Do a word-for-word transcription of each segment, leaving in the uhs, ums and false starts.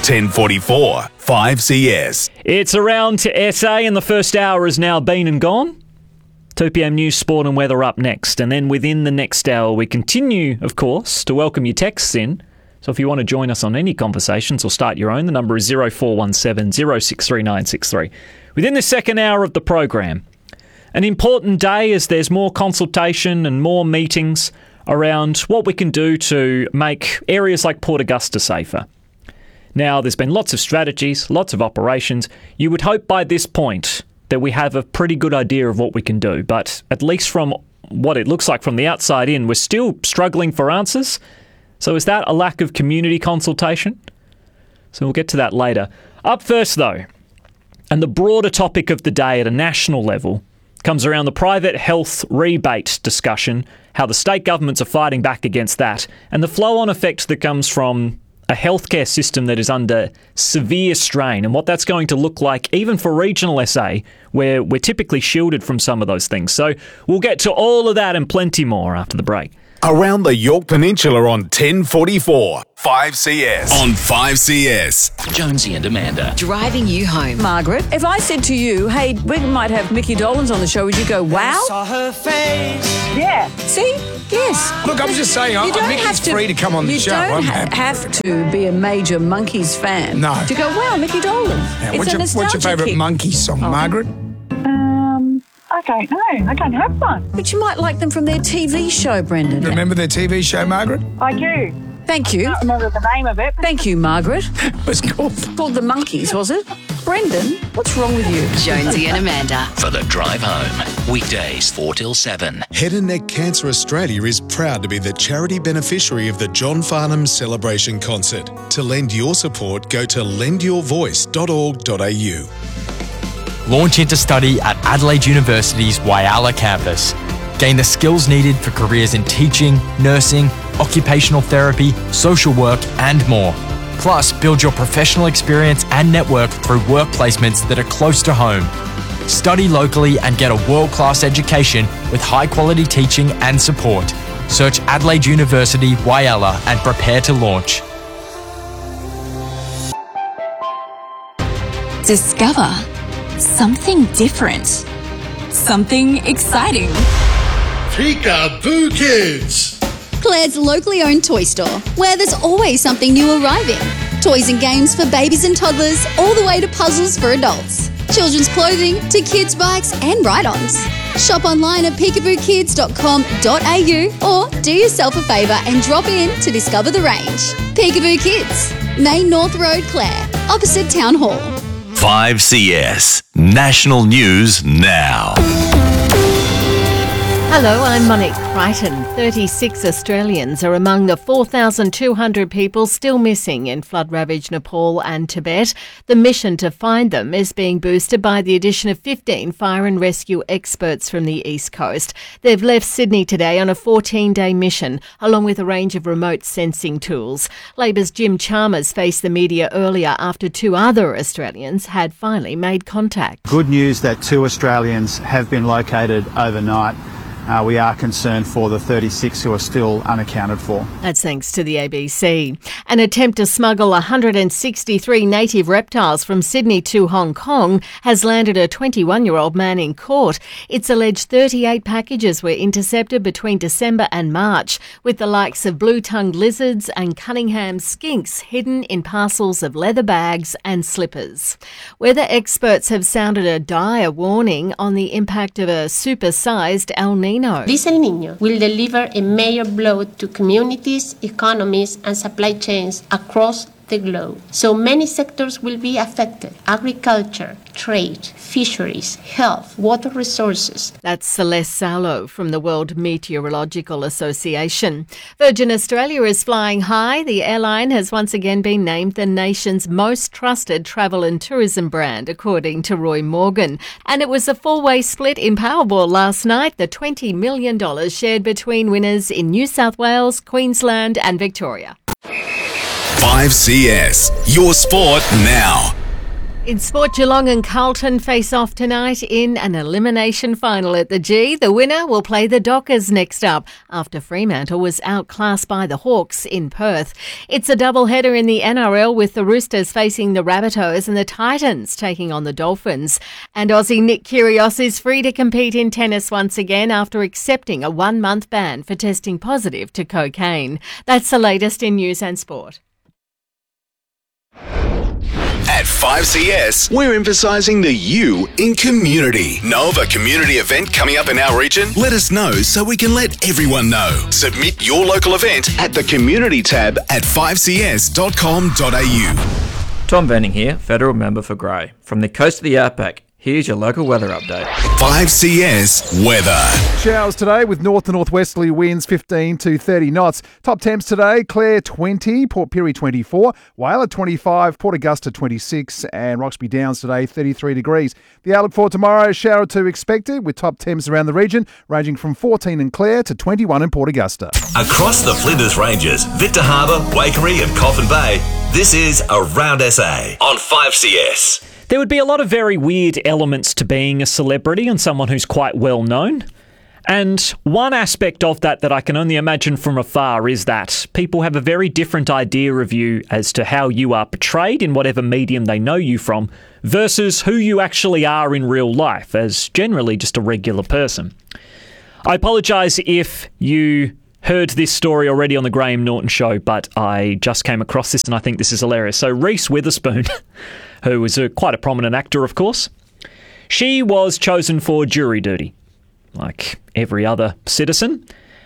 ten forty-four, five C S. It's around to S A and the first hour has now been and gone. two p.m. news, sport and weather up next. And then within the next hour, we continue, of course, to welcome your texts in. So if you want to join us on any conversations or start your own, the number is zero four one seven, zero six three nine six three. Within the second hour of the program, an important day as there's more consultation and more meetings around what we can do to make areas like Port Augusta safer. Now, there's been lots of strategies, lots of operations. You would hope by this point that we have a pretty good idea of what we can do, but at least from what it looks like from the outside in, we're still struggling for answers. So is that a lack of community consultation? So we'll get to that later. Up first, though, and the broader topic of the day at a national level comes around the private health rebate discussion, how the state governments are fighting back against that, and the flow-on effect that comes from a healthcare system that is under severe strain and what that's going to look like even for regional S A, where we're typically shielded from some of those things. So we'll get to all of that and plenty more after the break. Around the Yorke Peninsula on ten forty-four, five C S. On five C S. Jonesy and Amanda. Driving you home. Margaret, if I said to you, hey, we might have Mickey Dolenz on the show, would you go, wow? Saw her face. Yeah. See? Yes. Look, I'm just saying, I, Mickey's free to come on the you show. You don't I'm ha- happy. have to be a major Monkeys fan No. to go, wow, Mickey Dolenz. Yeah, It's what's, a your, what's your nostalgia favourite kick. Monkeys song, Oh. Margaret? Um, I don't know. I don't have one. But you might like them from their T V show, Brendan. Remember their T V show, Margaret? I do. Thank you. I can't remember the name of it. But Thank you, Margaret. What's it called? Called The Monkeys, was it? Brendan, what's wrong with you? Jonesy and Amanda. For the drive home. Weekdays four till seven. Head and Neck Cancer Australia is proud to be the charity beneficiary of the John Farnham Celebration Concert. To lend your support, go to lend your voice dot org dot a u. Launch into study at Adelaide University's Whyalla campus. Gain the skills needed for careers in teaching, nursing, occupational therapy, social work and more. Plus, build your professional experience and network through work placements that are close to home. Study locally and get a world-class education with high-quality teaching and support. Search Adelaide University Whyalla and prepare to launch. Discover something different, something exciting. Peekaboo Kids! Claire's locally owned toy store, where there's always something new arriving. Toys and games for babies and toddlers, all the way to puzzles for adults. Children's clothing to kids' bikes and ride-ons. Shop online at peekaboo kids dot com dot a u or do yourself a favour and drop in to discover the range. Peekaboo Kids, Main North Road, Clare, opposite Town Hall. five C S. National News Now. Hello, I'm Monique Crichton. thirty-six Australians are among the four thousand two hundred people still missing in flood-ravaged Nepal and Tibet. The mission to find them is being boosted by the addition of fifteen fire and rescue experts from the East Coast. They've left Sydney today on a fourteen-day mission, along with a range of remote sensing tools. Labor's Jim Chalmers faced the media earlier after two other Australians had finally made contact. Good news that two Australians have been located overnight. Uh, we are concerned for the thirty-six who are still unaccounted for. That's thanks to the A B C. An attempt to smuggle one hundred sixty-three native reptiles from Sydney to Hong Kong has landed a twenty-one-year-old man in court. It's alleged thirty-eight packages were intercepted between December and March, with the likes of blue-tongued lizards and Cunningham skinks hidden in parcels of leather bags and slippers. Weather experts have sounded a dire warning on the impact of a supersized El Niño. This El Niño will deliver a major blow to communities, economies, and supply chains across the globe. So many sectors will be affected: agriculture, trade, fisheries, health, water resources. That's Celeste Salo from the World Meteorological Association. Virgin Australia is flying high. The airline has once again been named the nation's most trusted travel and tourism brand, according to Roy Morgan. And it was a four-way split in Powerball last night, the twenty million dollars shared between winners in New South Wales, Queensland and Victoria. five C S. Your sport now. In sport, Geelong and Carlton face off tonight in an elimination final at the G. The winner will play the Dockers next up after Fremantle was outclassed by the Hawks in Perth. It's a doubleheader in the N R L with the Roosters facing the Rabbitohs and the Titans taking on the Dolphins. And Aussie Nick Kyrgios is free to compete in tennis once again after accepting a one-month ban for testing positive to cocaine. That's the latest in news and sport. At five C S, we're emphasising the you in community. Know of a community event coming up in our region? Let us know so we can let everyone know. Submit your local event at the community tab at five c s dot com dot a u. Tom Venning here, Federal Member for Grey. From the coast of the outback, here's your local weather update. five C S weather. Showers today with north to northwesterly winds fifteen to thirty knots. Top temps today, Clare twenty, Port Pirie twenty-four, Whyalla twenty-five, Port Augusta twenty-six and Roxby Downs today thirty-three degrees. The outlook for tomorrow, shower or two expected with top temps around the region ranging from fourteen in Clare to twenty-one in Port Augusta. Across the Flinders Ranges, Victor Harbour, Waikerie and Coffin Bay, this is Around S A on five C S. There would be a lot of very weird elements to being a celebrity and someone who's quite well known. And one aspect of that that I can only imagine from afar is that people have a very different idea of you as to how you are portrayed in whatever medium they know you from versus who you actually are in real life as generally just a regular person. I apologise if you heard this story already on the Graham Norton show, but I just came across this and I think this is hilarious. So Reese Witherspoon, who is a, quite a prominent actor, of course, she was chosen for jury duty, like every other citizen.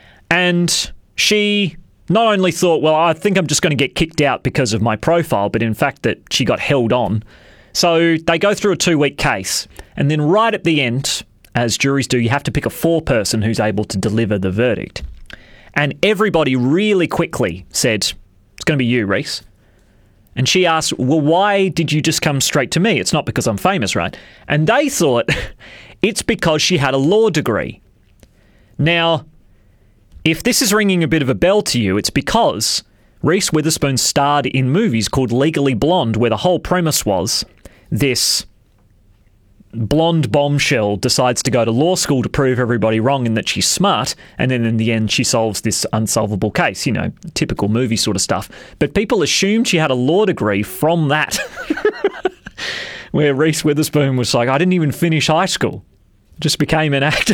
And she not only thought, well, I think I'm just going to get kicked out because of my profile, but in fact that she got held on. So they go through a two-week case. And then right at the end, as juries do, you have to pick a four-person who's able to deliver the verdict. And everybody really quickly said, it's going to be you, Reese. And she asked, well, why did you just come straight to me? It's not because I'm famous, right? And they thought it's because she had a law degree. Now, if this is ringing a bit of a bell to you, it's because Reese Witherspoon starred in movies called Legally Blonde, where the whole premise was this blonde bombshell decides to go to law school to prove everybody wrong and that she's smart, and then in the end she solves this unsolvable case, you know, typical movie sort of stuff. But people assumed she had a law degree from that, where Reese Witherspoon was like, I didn't even finish high school, just became an actor.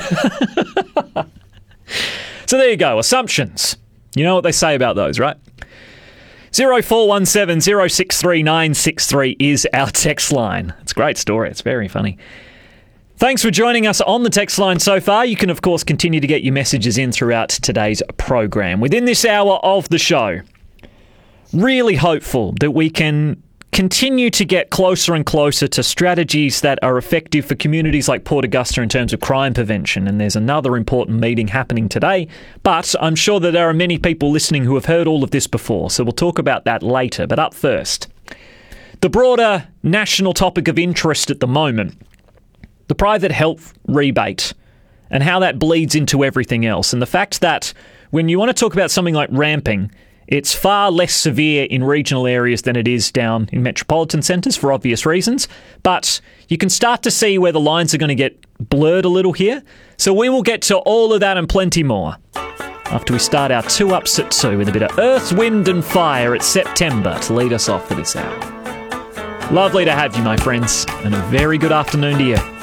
So there you go, assumptions. You know what they say about those, right? zero four one seven zero six three nine six three is our text line. It's a great story. It's very funny. Thanks for joining us on the text line so far. You can, of course, continue to get your messages in throughout today's program. Within this hour of the show, really hopeful that we can continue to get closer and closer to strategies that are effective for communities like Port Augusta in terms of crime prevention. And there's another important meeting happening today, but I'm sure that there are many people listening who have heard all of this before, so we'll talk about that later. But up first, the broader national topic of interest at the moment, the private health rebate and how that bleeds into everything else. And the fact that when you want to talk about something like ramping, it's far less severe in regional areas than it is down in metropolitan centres for obvious reasons. But you can start to see where the lines are going to get blurred a little here. So we will get to all of that and plenty more after we start our two ups at two with a bit of Earth, Wind and Fire at September to lead us off for this hour. Lovely to have you, my friends, and a very good afternoon to you.